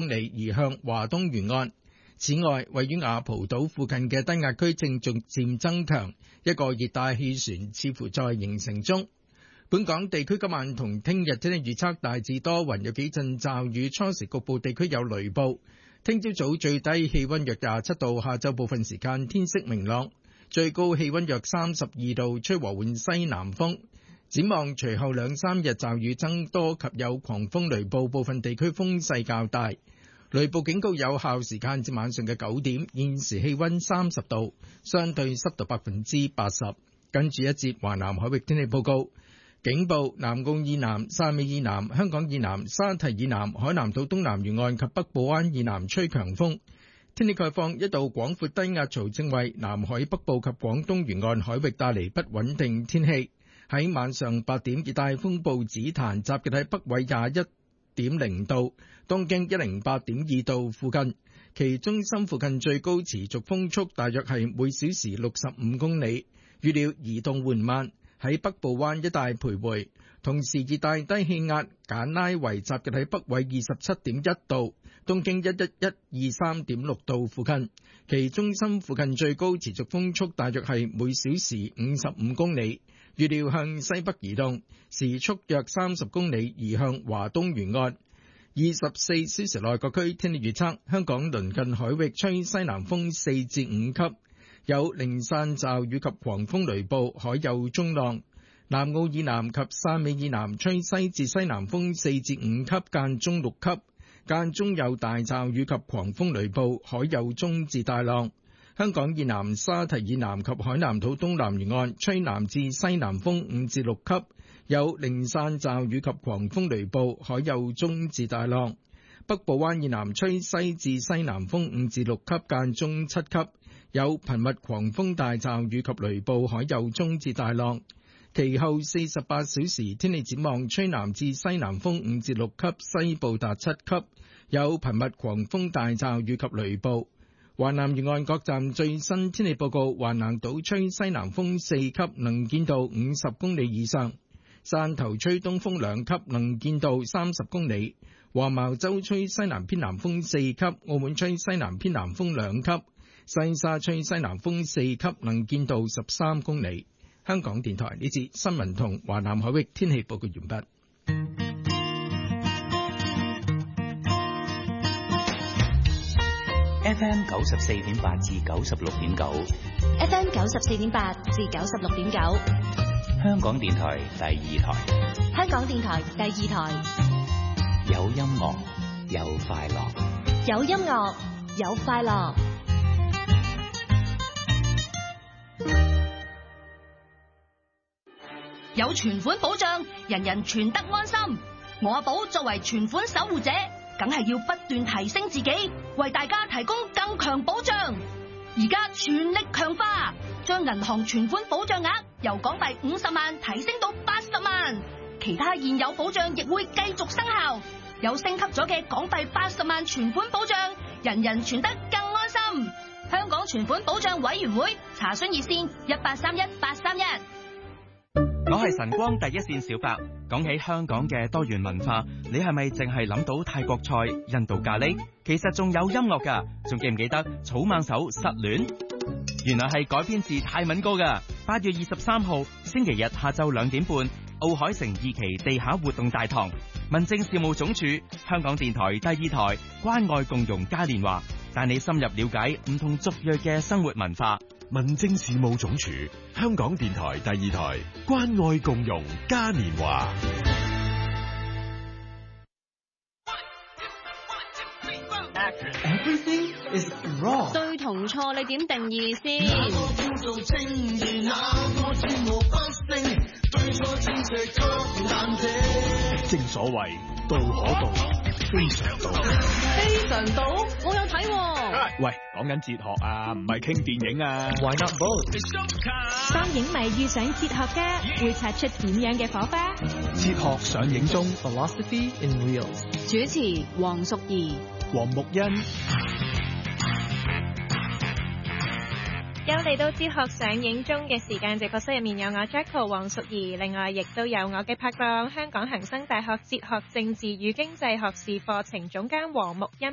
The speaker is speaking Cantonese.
公里，移向華東沿岸。此外，位於雅蒲島附近嘅低壓區正逐漸增強，一個熱帶氣旋似乎在形成中。本港地區今晚同聽日天氣預測大致多雲，有幾陣驟雨，初時局部地區有雷暴。聽朝早最低氣溫約27度，下晝部分時間天色明朗，最高氣溫約32度，吹和緩西南風。展望隨後兩三日驟雨增多及有狂風雷暴，部分地區風勢較大。雷暴警告有效時間至晚上嘅9點。現時氣溫30度，相對濕度80%。跟住一節華南海域天氣報告。警報：南澳以南、汕尾以南、香港以南、沙堤以南、海南島東南沿岸及北部灣以南吹強風。天氣概況：一道廣闊低壓槽正為南海北部及廣東沿岸海域帶嚟不穩定天氣。喺晚上8點，熱帶風暴紫檀集結喺北緯21.0度、東經108.2度附近，其中心附近最高持續風速大約係每小時65公里，預料移動緩慢，喺北部灣一帶徘徊。同時，熱帶低氣壓簡拉維集結喺北緯27.1度、東經11123.6度附近，其中心附近最高持續風速大約係每小時55公里，預料向西北移動，時速約30公里，移向華東沿岸。24小時內各區天氣預測：香港鄰近海域吹西南風4至5級，有零散驟雨及狂風雷暴，海有中浪。南澳以南及汕尾以南吹西至西南風4至5級，間中6級，間中有大驟雨及狂風雷暴，海有中至大浪。香港以南沙堤以南及海南島東南沿岸吹南至西南風5至6級，有零散驟雨及狂風雷暴，海有中至大浪。北部灣以南吹西至西南風5至6級，間中7級，有頻密狂風大驟雨及雷暴，海有中至大浪。其後48小時天氣展望，吹南至西南風5至6級，西部達7級，有頻密狂風大驟雨及雷暴。華南沿岸各站最新天氣報告：橫瀾島吹西南風4級，能見度50公里以上；汕頭吹東風2級，能見度30公里；黃茅洲吹西南偏南風4級，澳門吹西南偏南風2級；西沙吹西南風4級，能見度13公里。香港電台呢節新聞同華南海域天氣報告完畢。 FM 94.8至96.9 ，FM 94.8至96.9， 香港電台第2台， 香港電台第2台， 有音樂有快樂， 有音樂有快樂。 有存款保障，人人存得安心。我阿寶作為存款守護者，梗係要不斷提升自己，為大家提供更強保障。而家全力強化，將銀行存款保障額由港幣50萬提升到80萬，其他現有保障亦會繼續生效。有升級咗嘅港幣80萬存款保障，人人存得更安心。香港存款保障委員會查詢熱線1831-831。 我係晨光第一線小白。講起香港嘅多元文化，你係咪淨係諗到泰國菜、印度咖喱？其實仲有音樂㗎，仲記唔記得草蜢首失戀？原來係改編自泰文歌㗎。8月23號星期日下晝2點半，奧海城2期地下活動大堂，民政事務總署、香港電台第2台關愛共融嘉年華，帶你深入了解唔同族裔嘅生活文化。 民政事務總署、香港電台第2台關愛共融嘉年華。 Everything is wrong。 對同錯你點定義先？ 正所謂道可道，非常道。 非常道，我有睇喎。 喂，講緊哲學啊，唔係傾電影啊。 Why not both？ 當影迷遇上哲學家，會擦出點樣嘅火花？ 哲學上映中 Philosophy in Reels。 主持黃淑儀、 黃木欣。 又嚟到哲學上映中嘅時間，直播室入面有我 Jacko 黃淑儀，另外亦都有我嘅拍檔香港恒生大學哲學政治與經濟學士課程總監黃木欣。